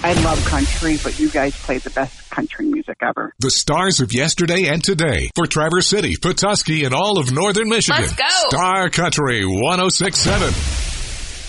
I love country, but you guys play the best country music ever. The stars of yesterday and today for Traverse City, Petoskey, and all of northern Michigan. Let's go. Star Country 106.7.